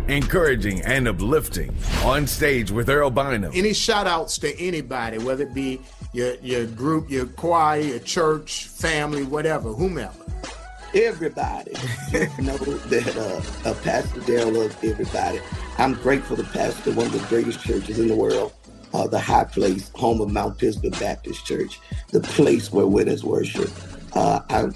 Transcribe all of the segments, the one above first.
encouraging and uplifting. On Stage with Earl Bynum. Any shout outs to anybody, whether it be your group, your choir, your church, family, whatever, whomever? Everybody. Just know that Pastor Darrell loves everybody. I'm grateful to pastor one of the greatest churches in the world, the High Place, home of Mount Pisgah Baptist Church, the place where winners worship. I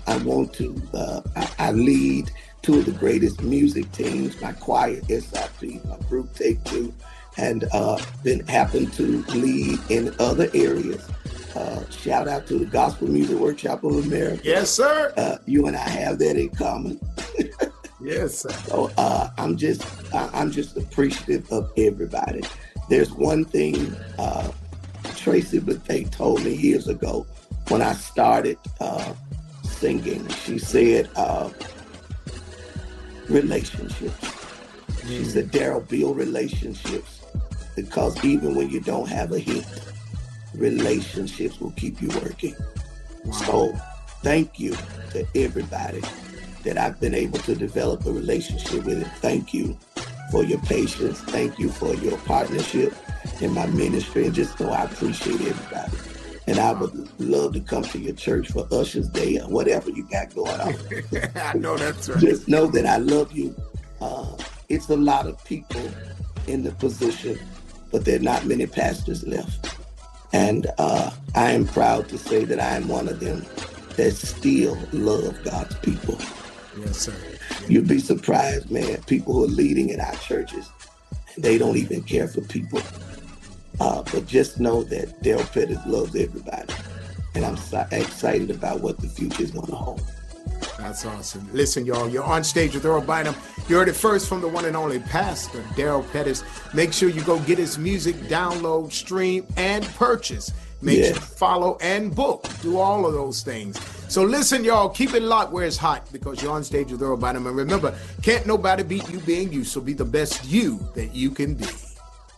lead two of the greatest music teams, my choir, SIP, my group, Take Two, and then happen to lead in other areas. Shout out to the Gospel Music Workshop of America. Yes, sir. You and I have that in common. Yes, sir. So I'm just appreciative of everybody. There's one thing Tracy Bethea told me years ago when I started singing. She said, relationships. She said, Darrell, build relationships, because even when you don't have a hit, relationships will keep you working. Wow. So thank you to everybody that I've been able to develop a relationship with. Thank you for your patience. Thank you for your partnership in my ministry. And just know I appreciate everybody. And I would love to come to your church for Usher's Day or whatever you got going on. I know that's right. Just know that I love you. It's a lot of people in the position, but there are not many pastors left. And I am proud to say that I am one of them that still love God's people. Yes, sir. You'd be surprised, man, people who are leading in our churches, they don't even care for people. But just know that Darrell Pettis loves everybody. And I'm excited about what the future is going to hold. That's awesome. Listen, y'all, you're on stage with Earl Bynum. You heard it first from the one and only Pastor Darrell Pettis. Make sure you go get his music, download, stream, and purchase. Make sure you follow and book. Do all of those things. So listen, y'all, keep it locked where it's hot, because you're on stage with Earl Bynum. And remember, can't nobody beat you being you, so be the best you that you can be.